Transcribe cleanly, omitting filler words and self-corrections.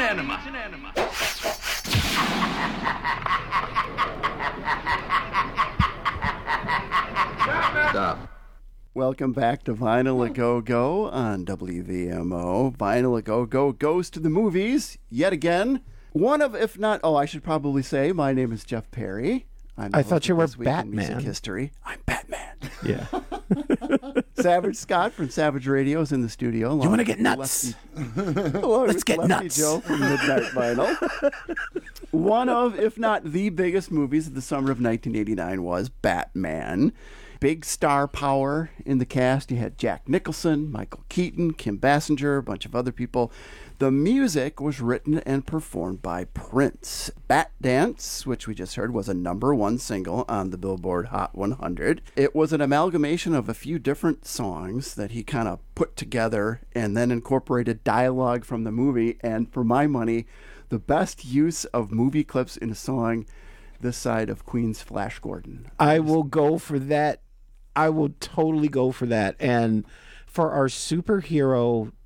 Anima. Stop. Welcome back to Vinyl A Go-Go on WVMO. Vinyl A Go-Go goes to the movies yet again. One of, if not, I should probably say, my name is Jeff Perry. I thought you were Batman. Music history. I'm Batman. Yeah. Savage Scott from Savage Radio is in the studio. You want to get nuts? Let's get nuts. Joe from Midnight Vinyl. One of, if not the biggest movies of the summer of 1989 was Batman. Big star power in the cast. You had Jack Nicholson, Michael Keaton, Kim Basinger, a bunch of other people. The music was written and performed by Prince. Bat Dance, which we just heard, was a #1 single on the Billboard Hot 100. It was an amalgamation of a few different songs that he kind of put together and then incorporated dialogue from the movie. And for my money, the best use of movie clips in a song this side of Queen's Flash Gordon. I will go for that. I will totally go for that. And for our superhero